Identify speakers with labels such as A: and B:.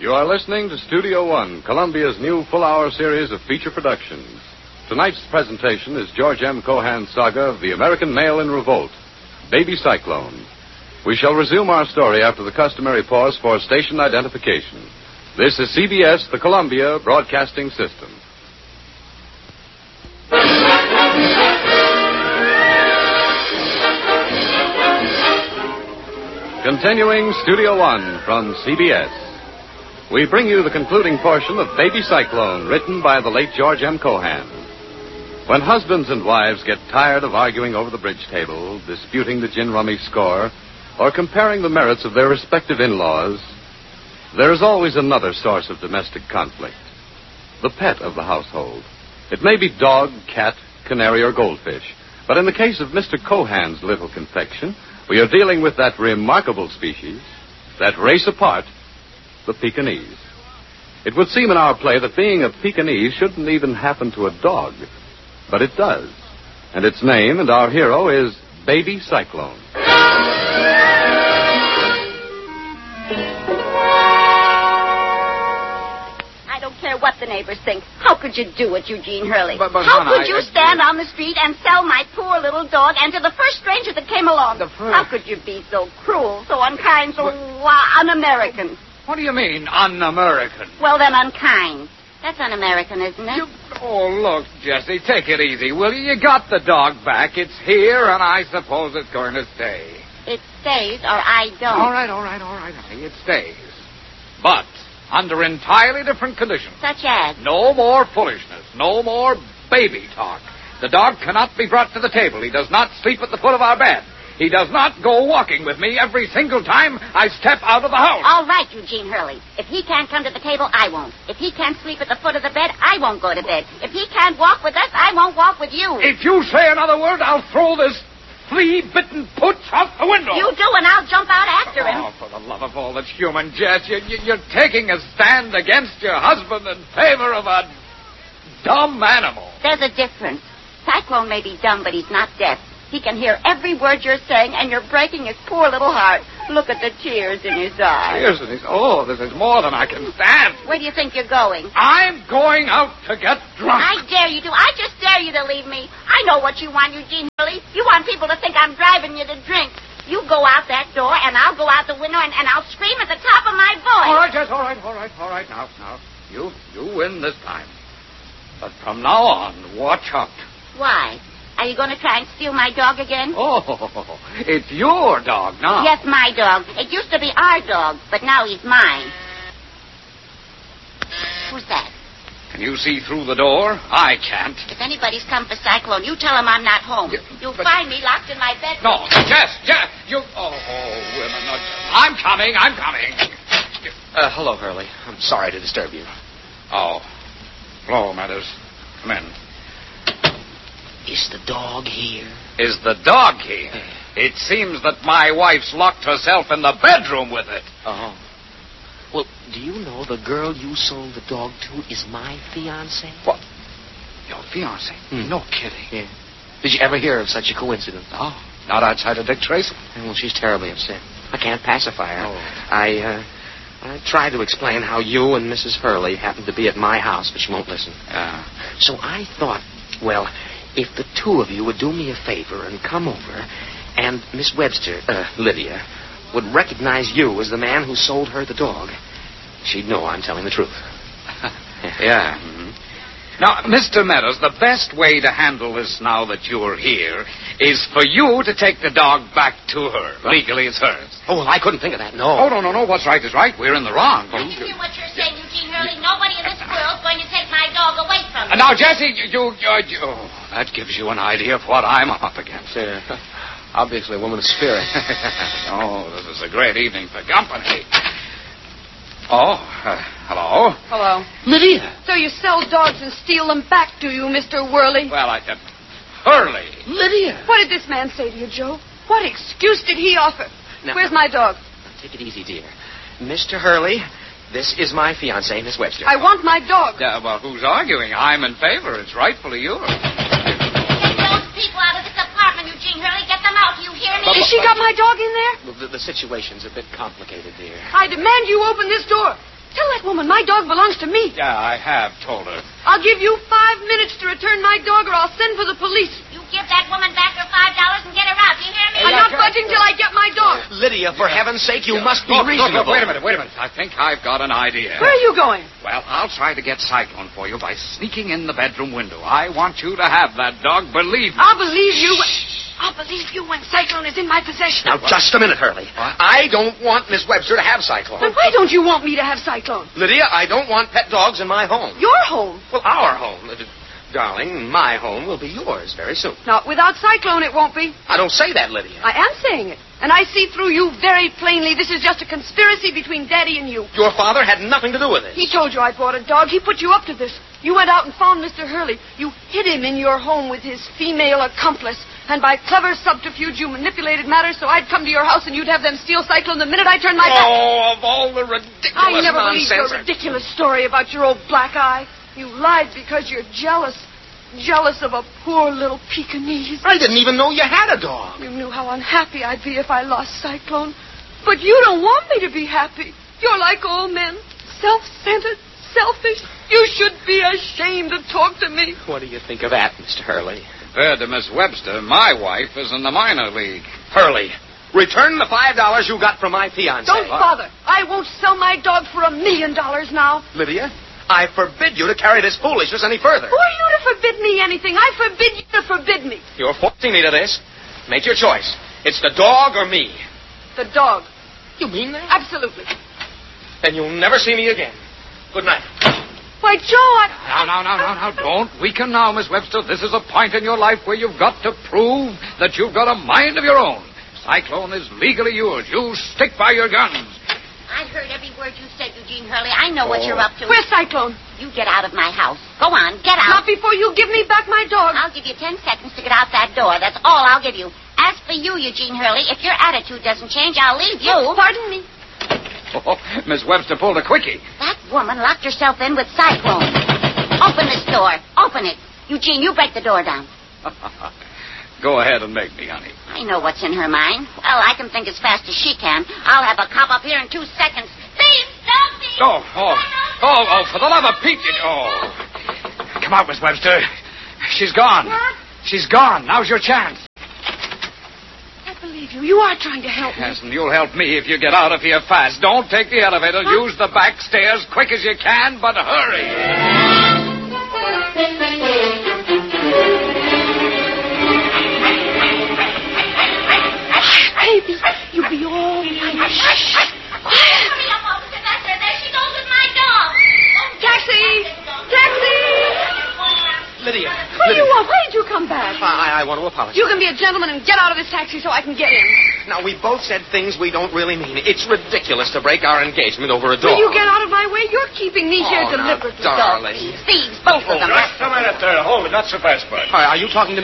A: You are listening to Studio One, Columbia's new full-hour series of feature productions. Tonight's presentation is George M. Cohan's saga of the American Male in Revolt, Baby Cyclone. We shall resume our story after the customary pause for station identification. This is CBS, the Columbia Broadcasting System. Continuing Studio One from CBS. We bring you the concluding portion of Baby Cyclone, written by the late George M. Cohan. When husbands and wives get tired of arguing over the bridge table, disputing the gin rummy score, or comparing the merits of their respective in-laws, there is always another source of domestic conflict. The pet of the household. It may be dog, cat, canary, or goldfish. But in the case of Mr. Cohan's little confection, we are dealing with that remarkable species, that race apart, the Pekingese. It would seem in our play that being a Pekingese shouldn't even happen to a dog. But it does. And its name and our hero is Baby Cyclone.
B: I don't care what the neighbors think. How could you do it, Eugene Hurley?
C: But
B: How
C: Hannah,
B: could you stand on the street and sell my poor little dog and to the first stranger that came along? How could you be so cruel, so unkind, so un-American?
C: What do you mean, un-American?
B: Well, then, unkind. That's un-American, isn't it?
C: Oh, look, Jesse, take it easy, will you? You got the dog back. It's here, and I suppose it's going to stay.
B: It stays, or I don't.
C: All right, honey, it stays. But under entirely different conditions.
B: Such as?
C: No more foolishness. No more baby talk. The dog cannot be brought to the table. He does not sleep at the foot of our bed. He does not go walking with me every single time I step out of the house.
B: All right, Eugene Hurley. If he can't come to the table, I won't. If he can't sleep at the foot of the bed, I won't go to bed. If he can't walk with us, I won't walk with you.
C: If you say another word, I'll throw this flea-bitten pooch out the window.
B: You do, and I'll jump out after him.
C: Oh, for the love of all that's human, Jess, you're taking a stand against your husband in favor of a dumb animal.
B: There's a difference. Cyclone may be dumb, but he's not deaf. He can hear every word you're saying, and you're breaking his poor little heart. Look at the tears in his eyes.
C: Tears in his... Oh, this is more than I can stand.
B: Where do you think you're going?
C: I'm going out to get drunk.
B: I dare you to. I just dare you to leave me. I know what you want, Eugene Hurley. You want people to think I'm driving you to drink. You go out that door, and I'll go out the window, and I'll scream at the top of my voice.
C: All right, Jess, all right. Now, you win this time. But from now on, watch out.
B: Why? Are you going to try and steal my dog again?
C: Oh, it's your dog now.
B: Yes, my dog. It used to be our dog, but now he's mine. Who's that?
C: Can you see through the door? I can't.
B: If anybody's come for Cyclone, you tell him I'm not home. You'll find me locked in my bed.
C: No, Jess, you... Oh, women, no, I'm coming.
D: Hello, Hurley. I'm sorry to disturb you.
C: Oh. Hello, Meadows. Come in.
D: Is the dog here?
C: Is the dog here? It seems that my wife's locked herself in the bedroom with it.
D: Oh. Well, do you know the girl you sold the dog to is my fiancée?
C: What? Your fiancée? No kidding.
D: Yeah. Did you ever hear of such a coincidence?
C: No, not outside of Dick Tracy.
D: Well, she's terribly upset. I can't pacify her.
C: Oh.
D: I tried to explain how you and Mrs. Hurley happened to be at my house, but she won't listen. So I thought, well, if the two of you would do me a favor and come over, and Miss Webster, Lydia, would recognize you as the man who sold her the dog, she'd know I'm telling the truth.
C: Yeah. Mm-hmm. Now, Mr. Meadows, the best way to handle this now that you're here is for you to take the dog back to her. Legally, it's hers.
D: Oh, well, I couldn't think of that, no.
C: Oh, no. What's right is right. We're in the wrong.
B: Can you hear what you're saying, Eugene Hurley? Nobody in this world's going to take my dog away from me.
C: And now, Jesse, that gives you an idea of what I'm up against.
D: Obviously a woman of spirit.
C: Oh, this is a great evening for company. Oh, hello.
E: Hello.
D: Lydia.
E: So you sell dogs and steal them back, do you, Mr. Worley?
C: Well, Hurley.
D: Lydia.
E: What did this man say to you, Joe? What excuse did he offer?
D: Now,
E: Where's my dog?
D: Take it easy, dear. Mr. Hurley, this is my fiancée, Miss Webster.
E: I want my dog.
C: Well, who's arguing? I'm in favor. It's rightfully yours.
B: Get those people out of this apartment, Eugene Hurley. Get them out. Do you hear me?
E: Has she got my dog in there?
D: The situation's a bit complicated, dear.
E: I demand you open this door. Tell that woman my dog belongs to me.
C: Yeah, I have told her.
E: I'll give you 5 minutes to return my dog or I'll send for the police.
B: You give that woman back her $5 and get her out. Do you hear me?
E: I'm not budging till I get my dog.
D: Lydia, for heaven's sake, you must be reasonable.
C: Look, wait a minute. I think I've got an idea.
E: Where are you going?
C: Well, I'll try to get Cyclone for you by sneaking in the bedroom window. I want you to have that dog, believe me.
E: I'll believe you. I'll believe you when Cyclone is in my possession.
D: Now, just a minute, Hurley.
C: What?
D: I don't want Miss Webster to have Cyclone.
E: But why don't you want me to have Cyclone?
D: Lydia, I don't want pet dogs in my home.
E: Your home.
D: Well, our home. Darling, my home will be yours very soon.
E: Not without Cyclone, it won't be.
D: I don't say that, Lydia.
E: I am saying it. And I see through you very plainly this is just a conspiracy between Daddy and you.
D: Your father had nothing to do with it.
E: He told you I bought a dog. He put you up to this. You went out and found Mr. Hurley. You hid him in your home with his female accomplice. And by clever subterfuge, you manipulated matters so I'd come to your house and you'd have them steal Cyclone the minute I turned my back.
D: Oh, of all the ridiculous
E: I never believed
D: nonsense.
E: your ridiculous story about your old black eye. You lied because you're jealous. Jealous of a poor little Pekingese.
D: I didn't even know you had a dog.
E: You knew how unhappy I'd be if I lost Cyclone. But you don't want me to be happy. You're like all men. Self-centered, selfish. You should be ashamed to talk to me.
D: What do you think of that, Mr. Hurley?
C: Compared to Miss Webster, my wife is in the minor league.
D: Hurley, return the $5 you got from my fiancé.
E: Don't bother. I won't sell my dog for $1 million now.
D: Lydia, I forbid you to carry this foolishness any further.
E: Who are you to forbid me anything? I forbid you to forbid me.
D: You're forcing me to this. Make your choice. It's the dog or me.
E: The dog.
D: You mean that?
E: Absolutely.
D: Then you'll never see me again. Good night.
E: Why, Joe,
C: Now. Don't weaken now, Miss Webster. This is a point in your life where you've got to prove that you've got a mind of your own. Cyclone is legally yours. You stick by your guns.
B: I heard every word you said, Eugene Hurley. I know what you're up to.
E: Where's Cyclone?
B: You get out of my house. Go on, get out.
E: Not before you give me back my dog.
B: I'll give you 10 seconds to get out that door. That's all I'll give you. As for you, Eugene Hurley, if your attitude doesn't change, I'll leave you.
E: Pardon me.
C: Oh, Miss Webster pulled a quickie.
B: That woman locked herself in with Cyclone. Open this door. Open it. Eugene, you break the door down.
C: Go ahead and make me, honey.
B: I know what's in her mind. Well, I can think as fast as she can. I'll have a cop up here in 2 seconds. Thieves! Don't thieves!
C: Oh, for the love of Pete. Oh. Come out, Miss Webster. She's gone.
B: What?
C: She's gone. Now's your chance.
E: I believe you. You are trying to help me.
C: Yes, and you'll help me if you get out of here fast. Don't take the elevator.
E: Huh?
C: Use the back stairs quick as you can, but hurry.
E: Baby, you'll be all right. Shh.
B: Hurry up, officer. That's her. There she goes with my dog.
E: Taxi! Taxi!
D: Lydia.
E: What do you want? Why did you come back?
D: I want to apologize.
E: You can be a gentleman and get out of this taxi so I can get in.
D: Now, we both said things we don't really mean. It's ridiculous to break our engagement over a dog.
E: Will you get out of my way? You're keeping me here
D: now,
E: deliberately.
D: darling.
B: Thieves, both of them.
F: Just a minute there. Hold it. Not so fast, bud.
D: Are you talking to me?